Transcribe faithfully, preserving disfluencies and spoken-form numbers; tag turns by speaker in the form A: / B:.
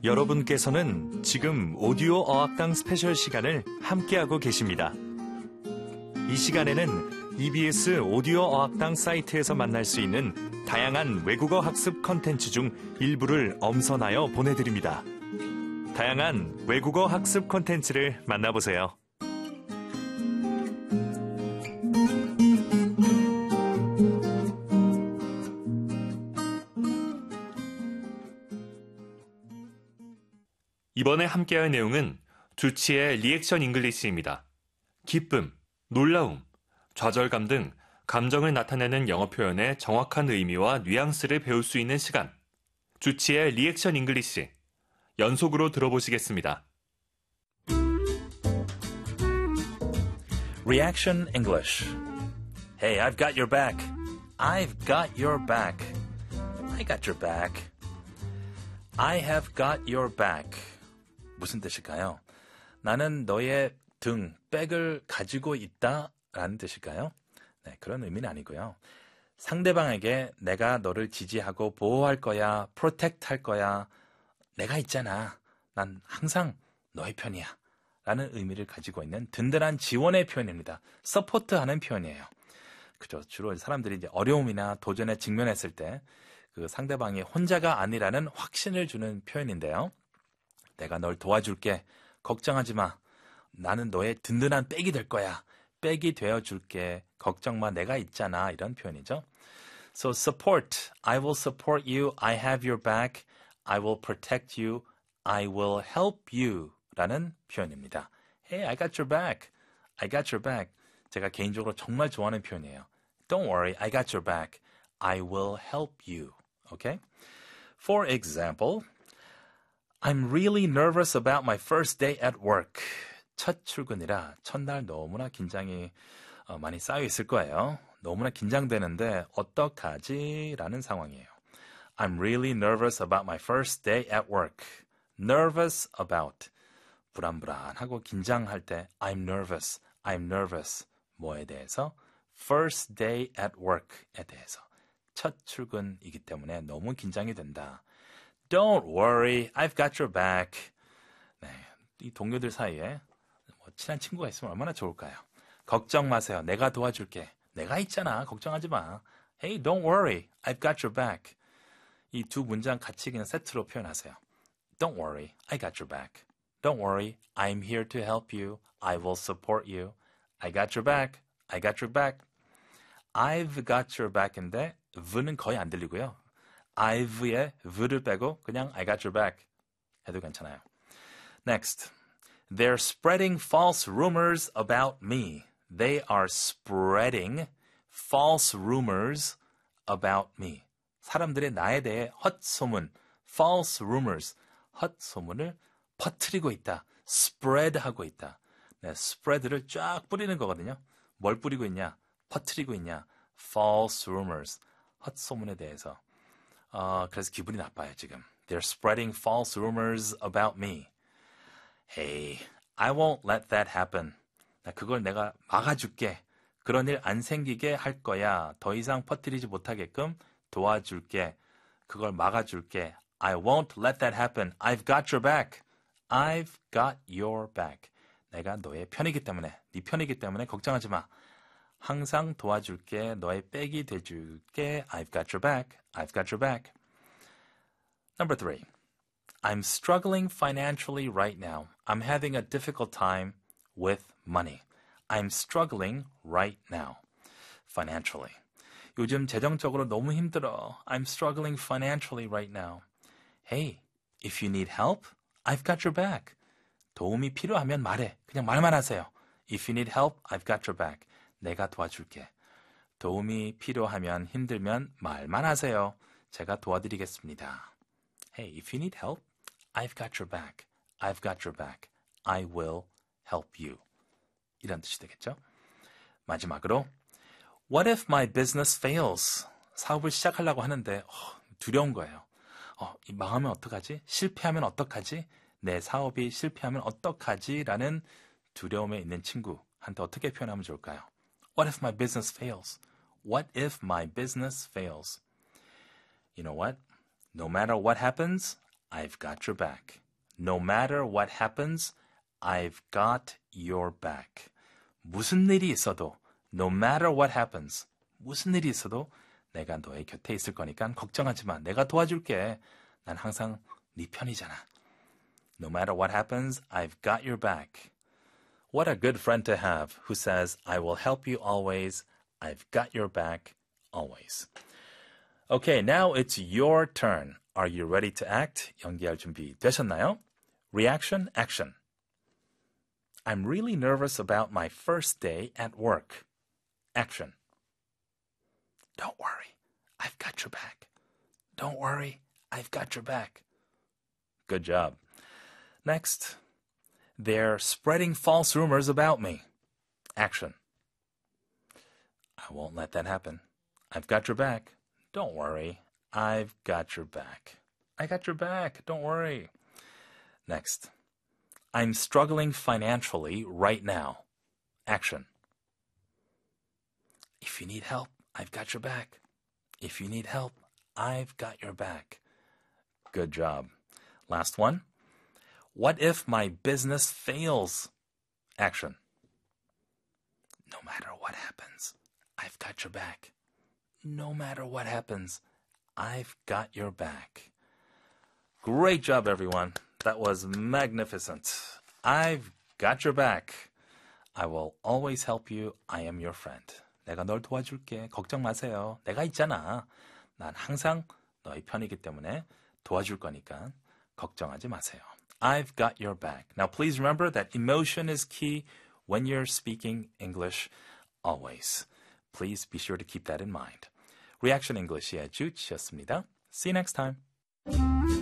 A: 여러분께서는 지금 오디오 어학당 스페셜 시간을 함께하고 계십니다. 이 시간에는 이비에스 오디오 어학당 사이트에서 만날 수 있는 다양한 외국어 학습 컨텐츠 중 일부를 엄선하여 보내드립니다. 다양한 외국어 학습 컨텐츠를 만나보세요.
B: 이번에 함께할 내용은 주치의 리액션 잉글리시입니다. 기쁨, 놀라움, 좌절감 등 감정을 나타내는 영어 표현의 정확한 의미와 뉘앙스를 배울 수 있는 시간. 주치의 리액션 잉글리시. 연속으로 들어보시겠습니다.
C: Reaction English. Hey, I've got your back. I've got your back. I got your back. I have got your back. 무슨 뜻일까요? 나는 너의 등, 백을 가지고 있다 라는 뜻일까요? 네, 그런 의미는 아니고요. 상대방에게 내가 너를 지지하고 보호할 거야, 프로텍트 할 거야, 내가 있잖아. 난 항상 너의 편이야. 라는 의미를 가지고 있는 든든한 지원의 표현입니다. 서포트하는 표현이에요. 그죠? 주로 사람들이 이제 어려움이나 도전에 직면했을 때 그 상대방이 혼자가 아니라는 확신을 주는 표현인데요. 내가 널 도와줄게. 걱정하지 마. 나는 너의 든든한 백이 될 거야. 백이 되어줄게. 걱정 마. 내가 있잖아. 이런 표현이죠. So support. I will support you. I have your back. I will protect you. I will help you. 라는 표현입니다. Hey, I got your back. I got your back. 제가 개인적으로 정말 좋아하는 표현이에요. Don't worry. I got your back. I will help you. Okay? For example, I'm really nervous about my first day at work. 첫 출근이라 첫날 너무나 긴장이 어, 많이 쌓여 있을 거예요. 너무나 긴장되는데 어떡하지? 라는 상황이에요. I'm really nervous about my first day at work. Nervous about. 불안불안하고 긴장할 때 I'm nervous. I'm nervous. 뭐에 대해서? First day at work에 대해서. 첫 출근이기 때문에 너무 긴장이 된다. Don't worry, I've got your back. 네, 이 동료들 사이에 뭐 친한 친구가 있으면 얼마나 좋을까요? 걱정 마세요. 내가 도와줄게. 내가 있잖아. 걱정하지 마. Hey, don't worry, I've got your back. 이 두 문장 같이 그냥 세트로 표현하세요. Don't worry, I got your back. Don't worry, I'm here to help you. I will support you. I got your back. I got your back. I've got your back인데 v는 거의 안 들리고요. I've에 v를 빼고 그냥 I got your back 해도 괜찮아요. Next. They're spreading false rumors about me. They are spreading false rumors about me. 사람들이 나에 대해 헛소문, false rumors, 헛소문을 퍼뜨리고 있다. spread하고 있다. 네, spread를 쫙 뿌리는 거거든요. 뭘 뿌리고 있냐? 퍼뜨리고 있냐? false rumors, 헛소문에 대해서. 어, 그래서 기분이 나빠요, 지금. They're spreading false rumors about me. Hey, I won't let that happen. 나 그걸 내가 막아줄게. 그런 일 안 생기게 할 거야. 더 이상 퍼뜨리지 못하게끔 도와줄게. 그걸 막아줄게. I won't let that happen. I've got your back. I've got your back. 내가 너의 편이기 때문에, 네 편이기 때문에 걱정하지 마. 항상 도와줄게. 너의 백이 돼줄게. I've got your back. I've got your back. Number three. I'm struggling financially right now. I'm having a difficult time with money. I'm struggling right now. Financially. 요즘 재정적으로 너무 힘들어. I'm struggling financially right now. Hey, if you need help, I've got your back. 도움이 필요하면 말해. 그냥 말만 하세요. If you need help, I've got your back. 내가 도와줄게. 도움이 필요하면 힘들면 말만 하세요. 제가 도와드리겠습니다. Hey, if you need help, I've got your back. I've got your back. I will help you. 이런 뜻이 되겠죠? 마지막으로 What if my business fails? 사업을 시작하려고 하는데 어, 두려운 거예요. 어, 망하면 어떡하지? 실패하면 어떡하지? 내 사업이 실패하면 어떡하지? 라는 두려움에 있는 친구한테 어떻게 표현하면 좋을까요? What if my business fails? What if my business fails? You know what? No matter what happens, I've got your back. No matter what happens, I've got your back. 무슨 일이 있어도, no matter what happens, 무슨 일이 있어도 내가 너의 곁에 있을 거니까 걱정하지 마. 내가 도와줄게. 난 항상 네 편이잖아. No matter what happens, I've got your back. What a good friend to have who says, I will help you always. I've got your back always. Okay, now it's your turn. Are you ready to act? 연기할 준비 되셨나요? Reaction, action. I'm really nervous about my first day at work. Action. Don't worry, I've got your back. Don't worry, I've got your back. Good job. Next. They're spreading false rumors about me. Action. I won't let that happen. I've got your back. Don't worry, I've got your back. I got your back. Don't worry. Next. I'm struggling financially right now. Action. If you need help, I've got your back. If you need help, I've got your back. Good job. Last one. What if my business fails? Action. No matter what happens, I've got your back. No matter what happens, I've got your back. Great job, everyone. That was magnificent. I've got your back. I will always help you. I am your friend. 내가 널 도와줄게. 걱정 마세요. 내가 있잖아. 난 항상 너의 편이기 때문에 도와줄 거니까 걱정하지 마세요. I've got your back. Now, please remember that emotion is key when you're speaking English always. Please be sure to keep that in mind. Reaction English의 주치였습니다. See you next time.